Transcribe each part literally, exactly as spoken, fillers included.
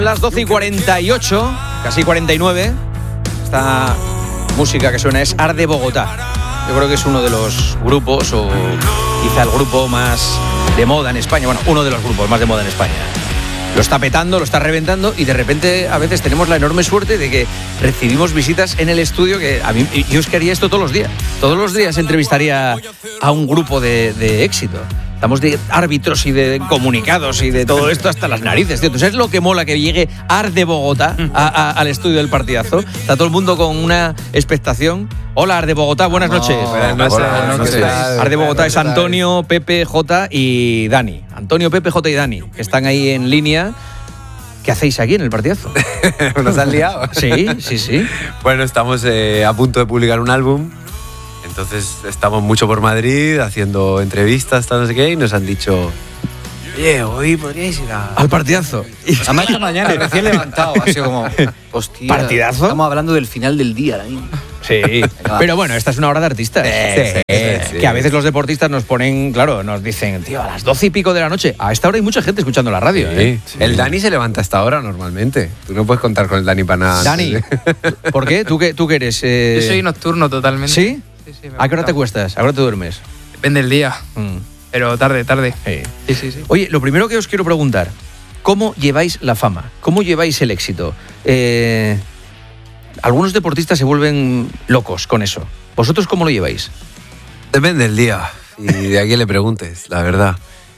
Las doce y cuarenta y ocho, casi cuarenta y nueve. Esta música que suena es Arde Bogotá. Yo creo que es uno de los grupos, o quizá el grupo más de moda en España. Bueno, uno de los grupos más de moda en España. Lo está petando, lo está reventando, y de repente a veces tenemos la enorme suerte de que recibimos visitas en el estudio. Que a mí, yo es que haría esto todos los días. Todos los días entrevistaría a un grupo de, de éxito. Estamos de árbitros y de comunicados y de todo esto hasta las narices, tío. ¿Tú sabes lo que mola que llegue Arde Bogotá a, a, al estudio del partidazo? Está todo el mundo con una expectación. Hola, Arde Bogotá, buenas noches. No, buenas noches. Buenas noches. Arde Bogotá es Antonio, Pepe, Jota y Dani. Antonio, Pepe, Jota y Dani, que están ahí en línea. ¿Qué hacéis aquí en el partidazo? ¿Nos han liado? Sí, sí, sí. Bueno, estamos eh, a punto de publicar un álbum. Entonces estamos mucho por Madrid haciendo entrevistas, tal, no sé qué, y nos han dicho: oye, hoy podríais ir a... al partidazo. Además, esta mañana, recién levantado, ha sido como, hostia, ¿partidazo? Estamos hablando del final del día ahora mismo. Sí, pero bueno, esta es una hora de artistas. Sí, sí, sí. Que a veces los deportistas nos ponen, claro, nos dicen, tío, a las doce y pico de la noche. A esta hora hay mucha gente escuchando la radio. Sí. ¿eh? Sí. El Dani se levanta a esta hora normalmente. Tú no puedes contar con el Dani para nada. Dani, ¿por qué? ¿Tú qué, tú qué eres? Eh... Yo soy nocturno totalmente. ¿Sí? Sí, sí. ¿A qué hora te cuestas? ¿A qué hora te duermes? Depende del día, Mm. pero tarde, tarde. Sí. Sí, sí, sí. Oye, lo primero que os quiero preguntar, ¿cómo lleváis la fama? ¿Cómo lleváis el éxito? Eh, algunos deportistas se vuelven locos con eso. ¿Vosotros cómo lo lleváis? Depende del día y de a quién le preguntes, la verdad.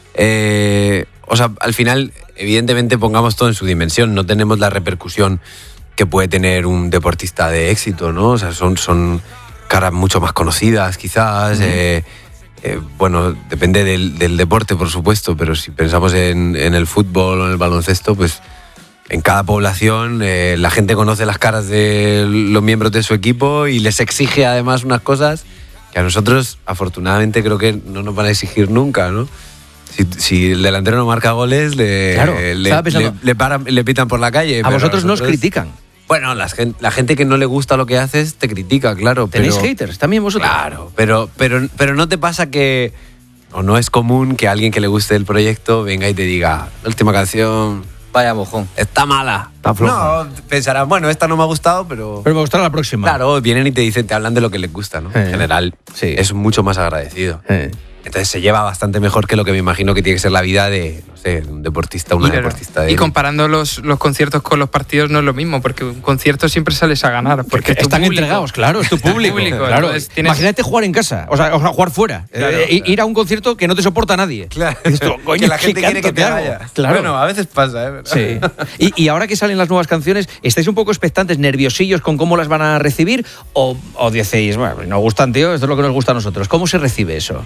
Eh, o sea, al final, evidentemente, pongamos todo en su dimensión. No tenemos la repercusión que puede tener un deportista de éxito, ¿no? O sea, son, son caras mucho más conocidas, quizás. Uh-huh. eh, eh, bueno, depende del, del deporte, por supuesto, pero si pensamos en, en el fútbol o en el baloncesto, pues en cada población eh, la gente conoce las caras de los miembros de su equipo y les exige además unas cosas que a nosotros, afortunadamente, creo que no nos van a exigir nunca, ¿no? Si, si el delantero no marca goles, le, claro, le, le, le, paran, le pitan por la calle. A vosotros no os critican. Bueno, la gente, la gente que no le gusta lo que haces te critica, claro. ¿Tenéis pero, haters también vosotros? Claro, pero, pero, pero no te pasa que... O no es común que alguien que le guste el proyecto venga y te diga: la última canción... Vaya mojón. Está mala. Está floja. No, pensarán, bueno, esta no me ha gustado, pero... Pero me gustará la próxima. Claro, vienen y te dicen, te hablan de lo que les gusta, ¿no? Eh, en general, sí. Es mucho más agradecido. Eh. Entonces se lleva bastante mejor que lo que me imagino que tiene que ser la vida de, no sé, de un deportista, una y, claro, deportista. De... y comparando los, los conciertos con los partidos no es lo mismo, porque un concierto siempre sales a ganar. Porque es tu están público. entregados, claro, es tu público. público, claro. tienes... Imagínate jugar en casa, o sea, o sea jugar fuera. Claro, eh, claro. Ir a un concierto que no te soporta nadie. Claro. Esto, coño, que la gente ¿qué quiere que canto te hago? vayas. Claro. Bueno, a veces pasa, ¿eh? Sí. Y, y ahora que salen las nuevas canciones, ¿estáis un poco expectantes, nerviosillos con cómo las van a recibir? ¿O, o decís, bueno, nos gustan, tío, esto es lo que nos gusta a nosotros? ¿Cómo se recibe eso?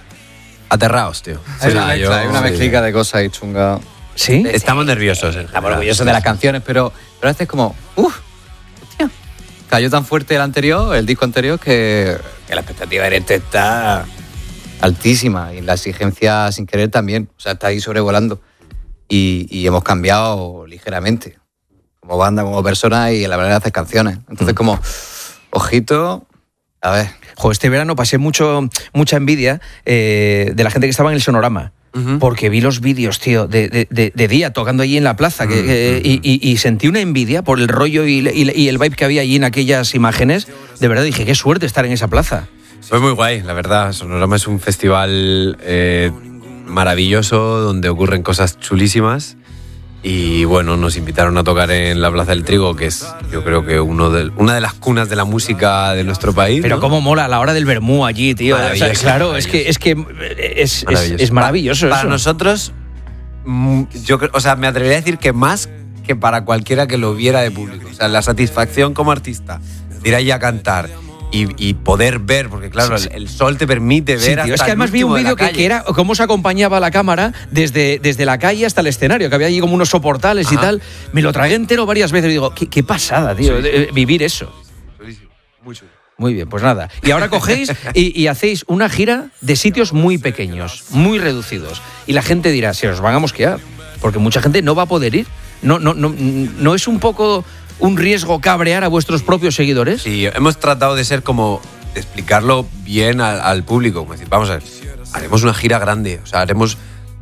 Aterrados, tío. Hay Sí, una, yo- hay una mezclica de cosas ahí chunga. ¿Sí? Estamos nerviosos. en Estamos general. orgullosos de las canciones, pero, pero a veces como, uff, hostia. Cayó tan fuerte el anterior, el disco anterior, que, que la expectativa de este está altísima y la exigencia sin querer también. O sea, está ahí sobrevolando. Y, y hemos cambiado ligeramente, como banda, como persona y en la manera de hacer canciones. Entonces, Mm. como, ojito, a ver. Jo, este verano pasé mucho, mucha envidia eh, de la gente que estaba en el Sonorama. Ujú. Porque vi los vídeos, tío, de, de, de, de día tocando allí en la plaza que, que- y, y- y sentí una envidia por el rollo y, y- y el vibe que había allí en aquellas imágenes. De verdad dije, qué suerte estar en esa plaza. Fue muy guay, la verdad. Sonorama es un festival eh, maravilloso donde ocurren cosas chulísimas. Y bueno, nos invitaron a tocar en la Plaza del Trigo, que es, yo creo que uno de, una de las cunas de la música de nuestro país. Pero ¿no? cómo mola a la hora del vermú allí, tío. O sea, Maravilloso, claro, maravilloso. es que es que es, es, Maravilloso. es maravilloso Para, eso. para nosotros, mm, yo creo, o sea, me atrevería a decir que más que para cualquiera que lo viera de público. O sea, la satisfacción como artista de ir ahí a cantar y, y poder ver, porque claro, Sí, sí. El, el sol te permite Sí, ver tío, hasta es que el además vi un último de la vídeo que, calle. que era cómo se acompañaba la cámara desde, desde la calle hasta el escenario, que había allí como unos soportales y Ajá. tal. Me lo tragué entero varias veces y digo, qué, qué pasada, tío, Sí. de- de vivir eso. Chulísimo, muy chulo. Muy bien, pues nada. Y ahora cogéis y, y hacéis una gira de sitios muy pequeños, muy reducidos. Y la gente dirá, se os van a mosquear, porque mucha gente no va a poder ir. No, no, no, ¿no es un poco un riesgo cabrear a vuestros propios seguidores? Sí, hemos tratado de ser como, de explicarlo bien al, al público. Como decir, vamos a ver, haremos una gira grande, o sea, haremos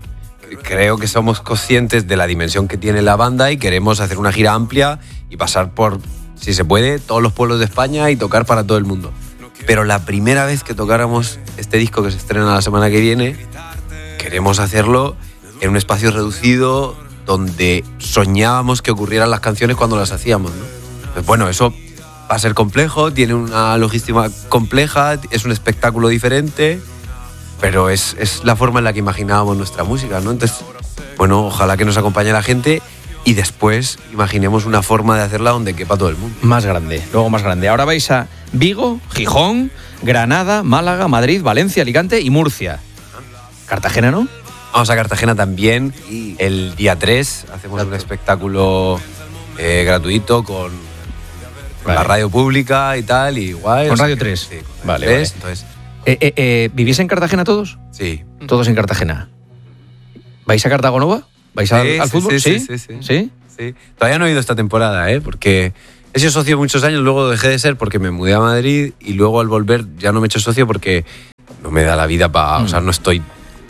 creo que somos conscientes de la dimensión que tiene la banda y queremos hacer una gira amplia y pasar por, si se puede, todos los pueblos de España y tocar para todo el mundo. Pero la primera vez que tocáramos este disco que se estrena la semana que viene, queremos hacerlo en un espacio reducido donde soñábamos que ocurrieran las canciones cuando las hacíamos, ¿no? Pues bueno, eso va a ser complejo, tiene una logística compleja, es un espectáculo diferente, pero es, es la forma en la que imaginábamos nuestra música, ¿no? Entonces, bueno, ojalá que nos acompañe la gente y después imaginemos una forma de hacerla donde quepa todo el mundo. Más grande, luego más grande. Ahora vais a Vigo, Gijón, Granada, Málaga, Madrid, Valencia, Alicante y Murcia. Cartagena, ¿no? Vamos a Cartagena también. El día tres hacemos un espectáculo eh, gratuito con, con Vale. la radio pública y tal. Y igual, Con o sea Radio que- tres. Sí, con Vale, Radio tres, vale. entonces, Eh, eh, eh, ¿Vivís en Cartagena todos? sí. Todos en Cartagena. ¿Vais a Cartagonova? ¿Vais al, Sí, al sí, fútbol? sí, sí, sí. ¿Sí? Sí. Todavía no he ido esta temporada, ¿eh? Porque he sido socio muchos años, luego dejé de ser porque me mudé a Madrid y luego al volver ya no me he hecho socio porque no me da la vida para... Mm. O sea, no estoy...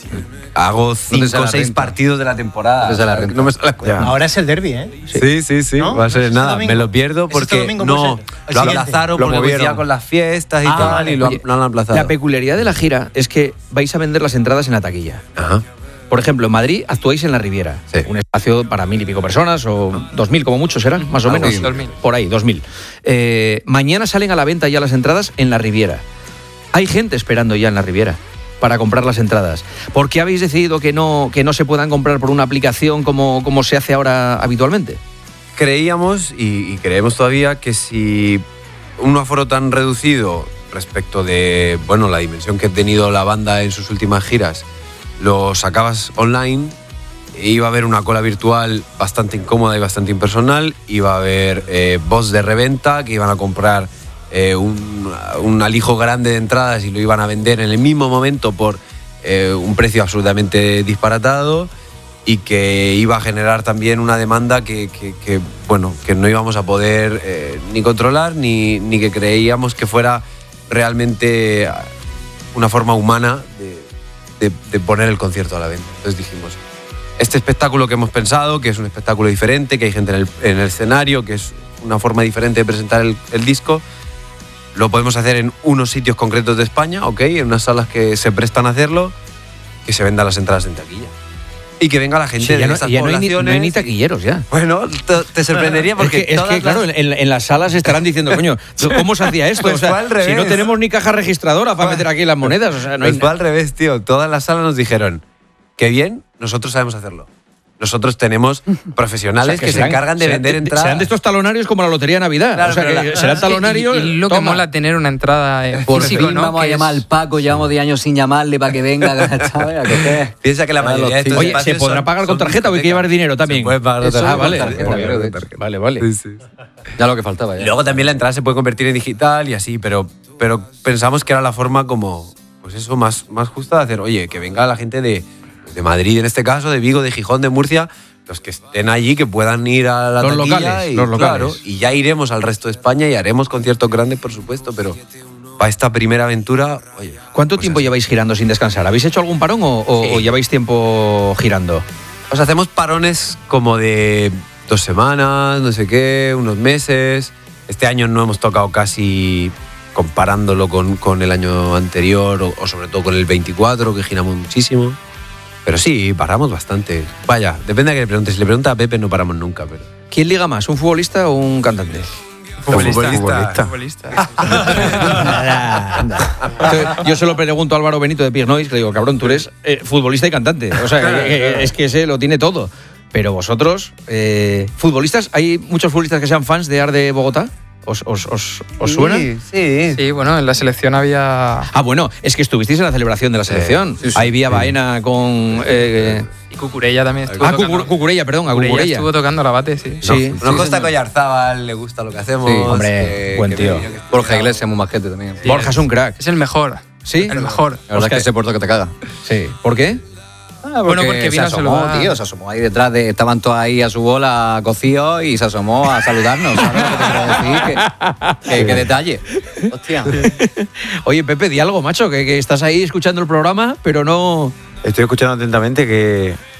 Hago cinco o sale la seis renta. partidos de la temporada. No te sale la O sea, renta. no me sale la cuenta. Ahora es el derbi, ¿eh? Sí, sí, sí. ¿No? Va a ser ¿Este nada. domingo? Me lo pierdo ¿Es este porque domingo, no. puede ser? El Lo siguiente. aplazaron Lo porque movieron. coincidía con las fiestas y Ah, tal vale. y lo, Oye, lo han aplazado. La peculiaridad de la gira es que vais a vender las entradas en la taquilla. Ajá. Por ejemplo, en Madrid actuáis en la Riviera. Sí. Un espacio para mil y pico personas, o dos mil como mucho serán, más o Ah, menos. sí, dos mil. Por ahí, dos mil. Eh, mañana salen a la venta ya las entradas en la Riviera. Hay gente esperando ya en la Riviera para comprar las entradas. ¿Por qué habéis decidido que no, que no se puedan comprar por una aplicación como, como se hace ahora habitualmente? Creíamos y, y creemos todavía que si un aforo tan reducido respecto de bueno la dimensión que ha tenido la banda en sus últimas giras lo sacabas online, iba a haber una cola virtual bastante incómoda y bastante impersonal, iba a haber eh, bots de reventa que iban a comprar eh, un, un alijo grande de entradas y lo iban a vender en el mismo momento por eh, un precio absolutamente disparatado, y que iba a generar también una demanda que, que- que, bueno, que no íbamos a poder eh, ni controlar ni, ni que creíamos que fuera realmente una forma humana de, de- de poner el concierto a la venta. Entonces dijimos, este espectáculo que hemos pensado, que es un espectáculo diferente, que hay gente en el, en el escenario, que es una forma diferente de presentar el, el disco, lo podemos hacer en unos sitios concretos de España, ¿ok? En unas salas que se prestan a hacerlo, que se vendan las entradas en taquilla. Y que venga la gente Sí, de ya no, estas ya no hay ni, poblaciones. no hay ni taquilleros ya. Bueno, te, te sorprendería porque es que, es todas que, claro, las- en, en las salas estarán diciendo, coño, ¿cómo se hacía esto? Pues O sea, fue al revés. si no tenemos ni caja registradora para Fue- meter aquí las monedas, o sea, no hay Pues fue al revés, tío. Todas las salas nos dijeron, qué bien, nosotros sabemos hacerlo. Nosotros tenemos profesionales O sea, que, se serán- encargan de serán- vender entradas. Serán de estos talonarios como la Lotería de Navidad. Claro, o sea, pero que la- serán talonarios. Y, y lo que toma. mola tener una entrada en Por físico, fin ¿no? vamos a Que llamar es- al Paco, llevamos diez años sin llamarle para que venga, ¿sabes? A coger. Piensa que la Ahora mayoría de los estos chicos- Oye, ¿se espacios podrá son- pagar con son tarjeta o hay que llevar discotecas. dinero también? Se puede pagar con Eso tarjeta. Ah, vale. con tarjeta, porque- creo que- Vale, vale. Sí, sí. Ya lo que faltaba. Y Ya. luego también la entrada se puede convertir en digital y así, pero, pero pensamos que era la forma como, pues eso, más, más justa de hacer, oye, que venga la gente de, de Madrid en este caso, de Vigo, de Gijón, de Murcia, los que estén allí, que puedan ir a la Los taquilla locales, y, los locales. claro, y ya iremos al resto de España y haremos conciertos grandes, por supuesto, pero para esta primera aventura, oye. ¿Cuánto pues tiempo así. lleváis girando sin descansar? ¿Habéis hecho algún parón o, o- Sí. o lleváis tiempo girando? Pues hacemos parones como de dos semanas, no sé qué, unos meses. Este año no hemos tocado casi comparándolo con, con el año anterior o, o sobre todo con el veinticuatro, que giramos muchísimo. Pero sí, paramos bastante. Vaya, depende a que le preguntes. Si le pregunta a Pepe no paramos nunca, pero... ¿Quién liga más, un futbolista o un cantante? Futbolista. Futbolista. Entonces, yo se lo pregunto a Álvaro Benito de Piernois, que le digo, cabrón, tú eres eh, futbolista y cantante. O sea, que- que- es que ese lo tiene todo. Pero vosotros, eh, futbolistas, ¿hay muchos futbolistas que sean fans de Arde Bogotá? ¿Os, os, os, os suena? Sí, sí. Sí, bueno, en la selección había... Ah, bueno, es que estuvisteis en la celebración de la selección. sí, sí. Ahí vi a Baena con... eh, Y Cucurella también estuvo ah, tocando. Cucur- Cucurella, perdón, a Cucurella Cucurella. estuvo tocando la bate, sí. Sí. Nos sí, consta señor. que Oyarzábal le gusta lo que hacemos. Sí, hombre, que- buen que tío. me- que- Borja Iglesias, muy majete también. Sí. Borja es un crack. Es el mejor. ¿Sí? El mejor. La verdad es que se portó que te caga. Sí. ¿Por qué? Ah, Bueno, porque se vino a asomó, saludar. tío, se asomó ahí detrás de... Estaban todos ahí a su bola cocidos y se asomó a saludarnos. ¿Sabes lo que te quiero decir? Que, que- que detalle. Hostia. Oye, Pepe, di algo, macho, que, que estás ahí escuchando el programa, pero no... Estoy escuchando atentamente que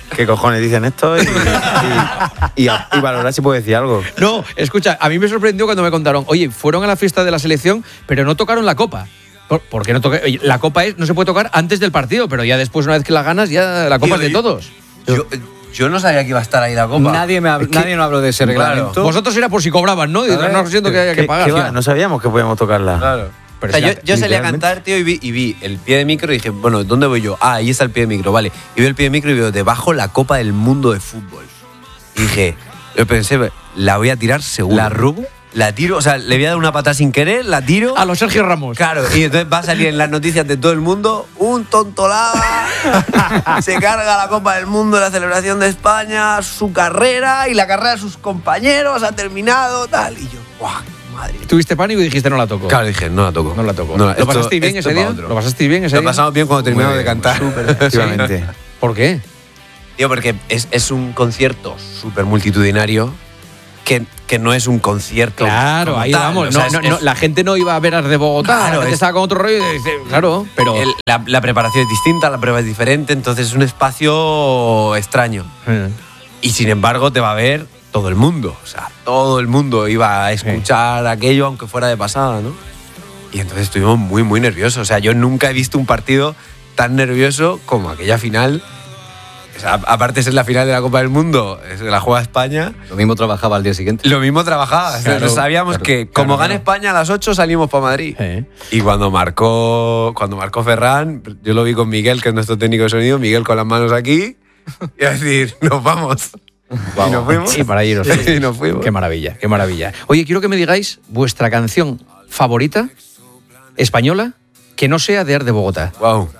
qué cojones dicen esto y, y, y, y valorar si puedo decir algo. No, escucha, a mí me sorprendió cuando me contaron, oye, fueron a la fiesta de la selección, pero no tocaron la copa. ¿Por, por qué no toca? Oye, la copa es, no se puede tocar antes del partido, pero ya después, una vez que la ganas, ya la copa es de todos. Yo, yo no sabía que iba a estar ahí la copa. Nadie, me hab- Es que- nadie no habló de ese reglamento. Claro. Vosotros era por si cobraban, ¿no? Y A ver, no siento que haya que ¿Qué- pagar. qué va? tío. No sabíamos que podíamos tocarla. Claro. Pero O sea, si yo, la- yo salí a literalmente. cantar, tío, y vi, y vi el pie de micro y dije, bueno, ¿dónde voy yo? Ah, ahí está el pie de micro, vale. Y veo el pie de micro y veo debajo la Copa del Mundo de Fútbol. Y dije, yo pensé, la voy a tirar seguro. ¿La rubo? La tiro, o sea, le voy a dar una patada sin querer, la tiro. A los Sergio Ramos. Claro, y entonces va a salir en las noticias de todo el mundo, un tontolaba, se carga la Copa del Mundo, la celebración de España, su carrera y la carrera de sus compañeros ha terminado, tal. Y yo, ¡guau! Madre mía. Tuviste pánico y dijiste no la toco. Claro, dije, no la toco. No la toco. No, ¿Lo esto- pasasteis bien esto ese pa' día? otro. ¿Lo pasasteis bien ese Lo día? pasamos bien cuando terminamos Muy de bien, cantar. Efectivamente. ¿Por qué? Tío, porque es, es un concierto súper multitudinario que, que no es un concierto. Claro, como ahí tal. vamos. O sea, no, es- no, no, es- la gente no iba a ver Ars de Bogotá. Claro, la gente es- estaba con otro rollo y dice, claro, pero. el- la, la preparación es distinta, la prueba es diferente, entonces es un espacio extraño. Eh. Y sin embargo te va a ver todo el mundo. O sea, todo el mundo iba a escuchar aquello aunque fuera de pasada, ¿no? Y entonces estuvimos muy, muy nerviosos. O sea, yo nunca he visto un partido tan nervioso como aquella final. O sea, aparte de ser la final de la Copa del Mundo, es la juega España. Lo mismo trabajaba al día siguiente. Lo mismo trabajaba. O sea, Claro, sabíamos claro, que como claro, gane claro. España a las ocho salimos para Madrid. Eh. Y cuando marcó, cuando marcó Ferran, yo lo vi con Miguel, que es nuestro técnico de sonido, Miguel con las manos aquí, y a decir, nos vamos. Y nos fuimos. Y para iros. Y nos fuimos. Qué maravilla, qué maravilla. Oye, quiero que me digáis vuestra canción favorita española que no sea de Ars de Bogotá. Wow.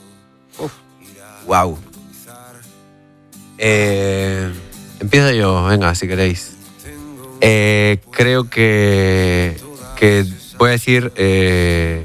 Wow. Eh, empiezo yo, venga, si queréis. Eh, creo que, que voy a decir eh,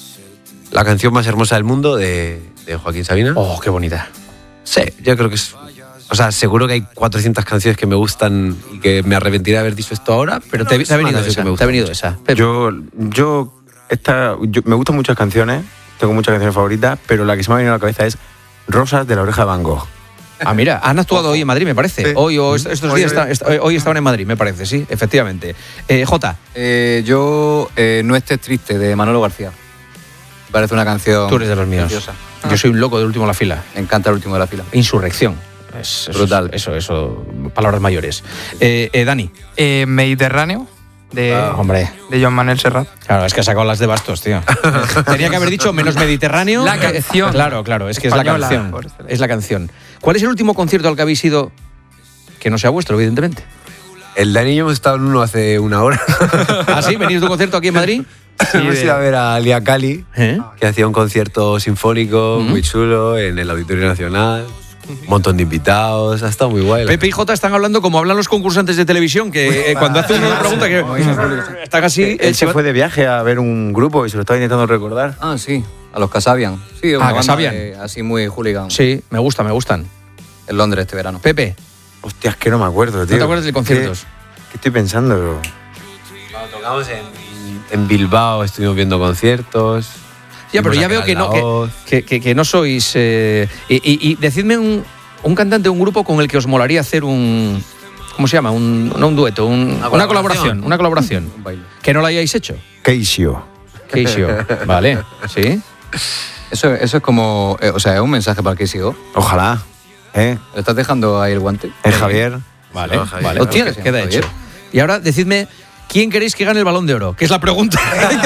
la canción más hermosa del mundo de, de Joaquín Sabina. Oh, qué bonita. Sí, yo creo que es. O sea, seguro que hay cuatrocientas canciones que me gustan y que me arrepentiré de haber dicho esto ahora, pero Te, es te ha una venido canción esa. que me Te gusta ha venido mucho. esa. Pep. Yo, yo, esta, yo- me gustan muchas canciones, tengo muchas canciones favoritas, pero la que se me ha venido a la cabeza es Rosas de la Oreja de Van Gogh. Ah, mira, han actuado hoy en Madrid, me parece. Sí. Hoy o est- estos Hoy, días hoy. está- est- hoy estaban en Madrid, me parece, sí, efectivamente. Eh, Jota, Eh, yo, eh, No estés triste, de Manolo García. Me parece una canción. tú eres de los míos. preciosa. Yo soy un loco del último de la fila. Me encanta el último de la fila. Insurrección. Es, eso, Brutal. Eso, eso, palabras mayores. Eh, eh, Dani. Eh, Mediterráneo, de, Ah, hombre. de Joan Manuel Serrat. Claro, es que ha sacado las de bastos, tío. Tenía que haber dicho menos Mediterráneo. La canción. Claro, claro, es que Española, es la canción. por excelencia. Es la canción. ¿Cuál es el último concierto al que habéis ido que no sea vuestro, evidentemente? El Dani y yo hemos estado en uno hace una hora. ¿Ah, sí? ¿Venís de un concierto aquí en Madrid? Hemos ido a ver a Lia Cali, ¿Eh? que hacía un concierto sinfónico muy chulo en el Auditorio Nacional. Un montón de invitados, ha estado muy guay. Pepe y Jota están hablando como hablan los concursantes de televisión, que eh, cuando hacen una pregunta que está casi... Él se fue de viaje a ver un grupo y se lo estaba intentando recordar. Ah, sí, a los Casabian. Sí, una Ah, banda Casabian. de- así muy hooligan. Sí, me gusta, me gustan. En Londres este verano. Pepe, Hostia, es que no me acuerdo, tío. ¿no te acuerdas de conciertos? ¿Qué, qué estoy pensando? Cuando tocamos en, en Bilbao estuvimos viendo conciertos. Ya, pero Fuimos ya a veo que no, que, Altavoz. que, que- que no sois... eh, y, y- y decidme un, un cantante, un grupo con el que os molaría hacer un... ¿Cómo se llama? Un, no un dueto, un- una, colaboración. colaboración. Una colaboración. Un baile. Que no lo hayáis hecho. Keisio. Keisio. Vale, ¿sí? Eso, eso es como. eh, o sea, es un mensaje para el que sigo. Ojalá. ¿Eh? ¿Le estás dejando ahí el guante? Es Javier. Vale, No, Javier. vale. Hostia, pues que queda Javier. hecho. Y ahora decidme, ¿quién queréis que gane el Balón de Oro? Que es la pregunta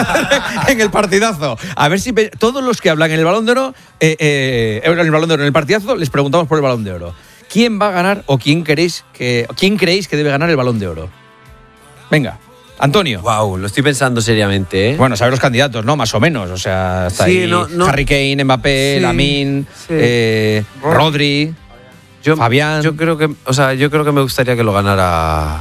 en el partidazo. A ver si pe- todos los que hablan en el Balón de Oro, eh, eh, en el Balón de Oro, en el partidazo, les preguntamos por el Balón de Oro. ¿Quién va a ganar o quién queréis que, quién creéis que debe ganar el Balón de Oro? Venga, Antonio. Wow, lo estoy pensando seriamente, ¿eh? Bueno, saber los candidatos, ¿no? Más o menos. O sea, está Sí, ahí no, no. Harry Kane, Mbappé, Sí, Lamine, sí. eh, Rodri. yo, Fabián. Yo creo que, o sea, yo creo que me gustaría que lo ganara.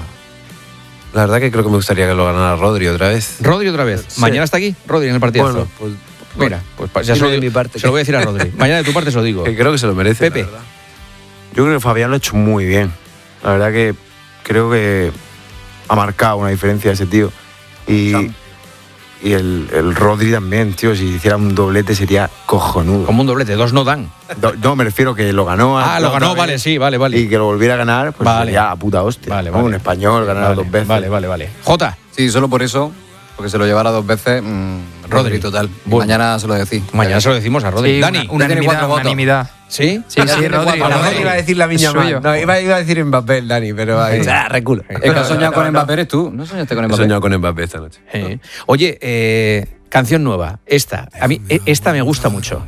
La verdad que creo que me gustaría que lo ganara Rodri otra vez. Rodri otra vez. Sí. Mañana está aquí, Rodri en el partidazo. Bueno, pues Mira, pues pa- ya se dime lo, de mi parte se lo que- voy a decir a Rodri. Mañana de tu parte se lo digo. que creo que se lo merece. Pepe. la verdad. Yo creo que Fabián lo ha hecho muy bien. La verdad que creo que ha marcado una diferencia ese tío. Y, y el, el Rodri también, tío. Si hiciera un doblete sería cojonudo. Como un doblete, dos no dan. Do- no, me refiero que lo ganó. Ah, lo ganó, vale, sí, vale, vale. Y que lo volviera a ganar, pues Vale. sería a puta hostia. Vale, ¿no? vale. Un español ganar Vale, dos veces. Vale, vale, vale. Jota. Sí, solo por eso, porque se lo llevara dos veces, mmm, Rodri. Rodri total. Bueno. Mañana se lo decís. Mañana se lo decimos a Rodri. Sí, Dani. una- tiene cuatro unanimidad, votos. unanimidad. ¿Sí? Sí, Ya sí, tiene Rodri. cuatro. Rodri. Iba a decir la miña Es suyo. mal. No, iba, iba a decir Mbappé, el Dani, pero ahí, Sí. ah, reculo. El que ha soñado con Mbappé eres tú. ¿No soñaste con He Mbappé? soñado con Mbappé esta noche. Eh. Oye, eh, canción nueva. Esta. A mí eh, esta me gusta mucho.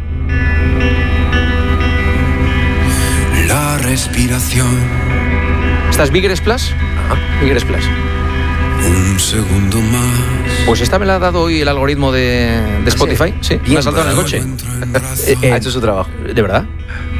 La respiración, ¿Esta es Bigger Splash? Bigger Splash. un segundo más. Pues esta me la ha dado hoy el algoritmo de, de Spotify. Sí, me ha saltado en el coche. Eh, eh, Ha hecho su trabajo. ¿De verdad?